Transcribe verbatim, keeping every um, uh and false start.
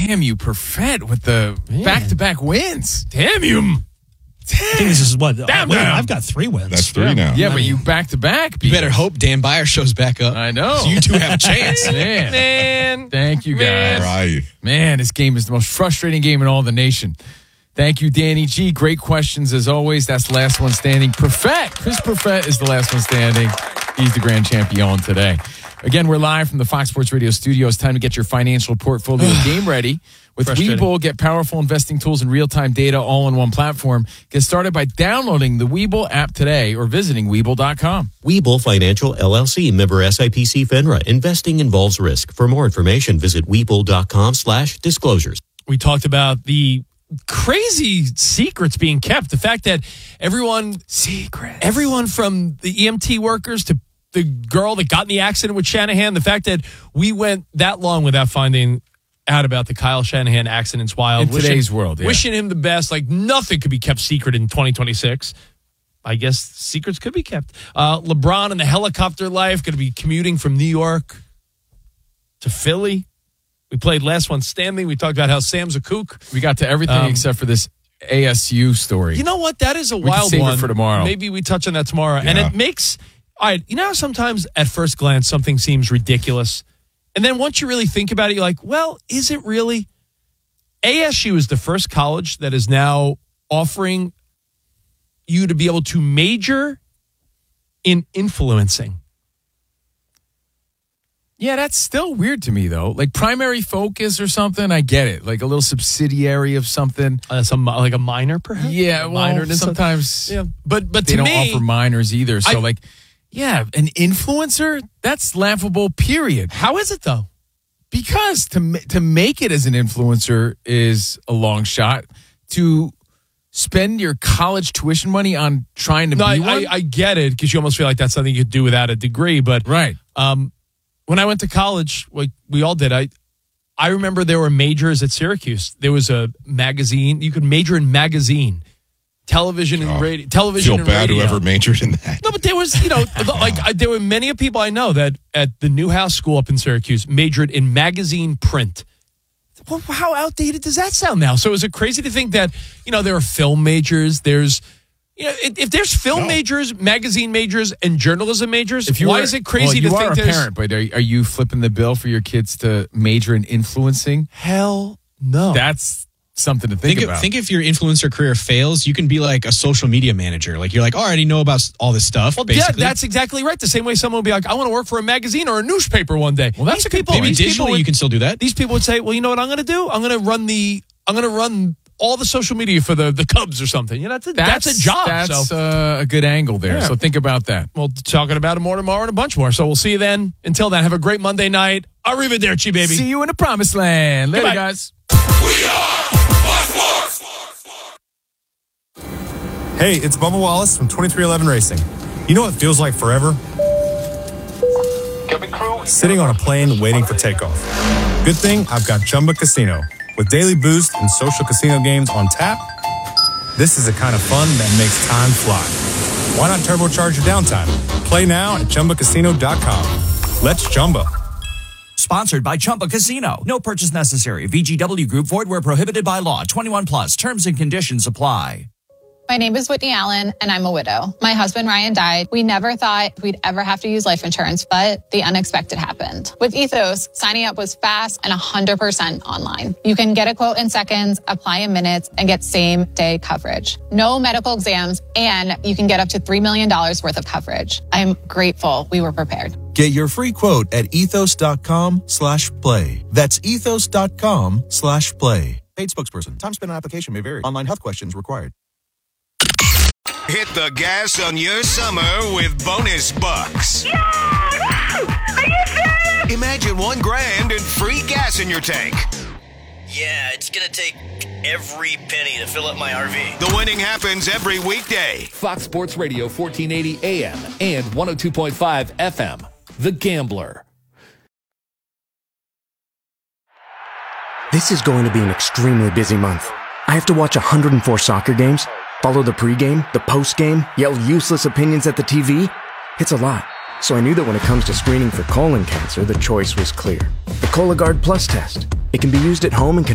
Damn you, Perfett, with the Man. back-to-back wins. Damn you. Damn. I think this is what? Damn, wait, damn. I've got three wins. That's three yeah. now. Yeah, but you back-to-back. You better hope Dan Byer shows back up. I know. So you two have a chance. Man. Man. Thank you, guys. Right. Man, this game is the most frustrating game in all the nation. Thank you, Danny G. Great questions as always. That's the last one standing. Perfett. Chris Perfett is the last one standing. He's the grand champion today. Again, we're live from the Fox Sports Radio studio. It's time to get your financial portfolio game ready. With Webull, get powerful investing tools and real-time data all in one platform. Get started by downloading the Webull app today or visiting Webull dot com. Webull Financial, L L C, member S I P C FINRA. Investing involves risk. For more information, visit Webull dot com slash disclosures. We talked about the crazy secrets being kept. The fact that everyone, secrets, everyone from the E M T workers to the girl that got in the accident with Shanahan, the fact that we went that long without finding out about the Kyle Shanahan accident's wild. In wishing, today's world, yeah. Wishing him the best. Like nothing could be kept secret in twenty twenty-six. I guess secrets could be kept. Uh, LeBron and the helicopter life, going to be commuting from New York to Philly. We played last one standing. We talked about how Sam's a kook. We got to everything um, except for this A S U story. You know what? That is a we wild can save one. It for tomorrow. Maybe we touch on that tomorrow. Yeah. And it makes, all right, you know how sometimes at first glance something seems ridiculous? And then once you really think about it, you're like, well, is it really? A S U is the first college that is now offering you to be able to major in influencing. Yeah, that's still weird to me, though. Like primary focus or something, I get it. Like a little subsidiary of something. Uh, some like a minor, perhaps? Yeah, a well, minor sometimes yeah. But, but they to don't me, offer minors either. So, I, like, yeah, an influencer, that's laughable, period. How is it, though? Because to to make it as an influencer is a long shot. To spend your college tuition money on trying to no, be I, one? I, I get it, because you almost feel like that's something you could do without a degree. But right. Um, when I went to college, like we all did, I I remember there were majors at Syracuse. There was a magazine. You could major in magazine, television and oh, radio. Television feel and bad radio. whoever majored in that. No, but there was, you know, like I, there were many of people I know that at the Newhouse School up in Syracuse majored in magazine print. Well, how outdated does that sound now? So is it crazy to think that, you know, there are film majors, there's, you know, if, if there's film no. majors, magazine majors, and journalism majors, if you why were, is it crazy well, to think you are a there's... parent, but are, are you flipping the bill for your kids to major in influencing? Hell no. That's something to think, Think, about. if, think if your influencer career fails, you can be like a social media manager. Like you're like, oh, I already know about all this stuff. Well, basically. yeah, that's exactly right. The same way someone would be like, I want to work for a magazine or a newspaper one day. Well, that's these a good people, point. Maybe these people digitally would, you can still do that. These people would say, well, you know what I'm going to do? I'm going to run the, I'm going to run all the social media for the, the Cubs or something. You know, that's a, that's, that's a job. That's so. uh, a good angle there. Yeah. So think about that. We'll be talking about it more tomorrow and a bunch more. So we'll see you then. Until then, have a great Monday night. Arrivederci, baby. See you in the promised land. Later, Goodbye. guys. We are Fox Sports. Hey, it's Bubba Wallace from twenty-three eleven Racing. You know what feels like forever? Sitting on a plane waiting for takeoff. Good thing I've got Chumba Casino. With daily boost and social casino games on tap, this is the kind of fun that makes time fly. Why not turbocharge your downtime? Play now at Chumba Casino dot com. Let's Chumba. Sponsored by Chumba Casino. No purchase necessary. V G W Group. Void where prohibited by law. twenty-one plus. Terms and conditions apply. My name is Whitney Allen, and I'm a widow. My husband, Ryan, died. We never thought we'd ever have to use life insurance, but the unexpected happened. With Ethos, signing up was fast and one hundred percent online. You can get a quote in seconds, apply in minutes, and get same-day coverage. No medical exams, and you can get up to three million dollars worth of coverage. I'm grateful we were prepared. Get your free quote at ethos.com slash play. That's ethos.com slash play. Paid spokesperson. Time spent on application may vary. Online health questions required. Hit the gas on your summer with bonus bucks. Yeah! Are you serious? Imagine one grand and free gas in your tank. Yeah, it's gonna take every penny to fill up my R V. The winning happens every weekday. Fox Sports Radio, fourteen eighty A M and one oh two point five F M. The Gambler. This is going to be an extremely busy month. I have to watch one hundred four soccer games, follow the pregame, the postgame, yell useless opinions at the T V. It's a lot. So I knew that when it comes to screening for colon cancer, the choice was clear. The Cologuard Plus test. It can be used at home and can